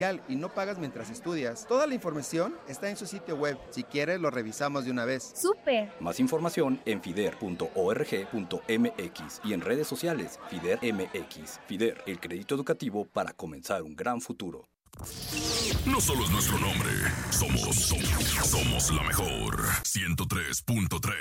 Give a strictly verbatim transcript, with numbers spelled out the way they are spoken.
y no pagas mientras estudias. Toda la información está en su sitio web. Si quieres, lo revisamos de una vez. ¡Súper! Más información en fider punto org punto m x y en redes sociales Fider M X. Fider, el crédito educativo para comenzar un gran futuro. No solo es nuestro nombre, somos, somos, somos la mejor. ciento tres punto tres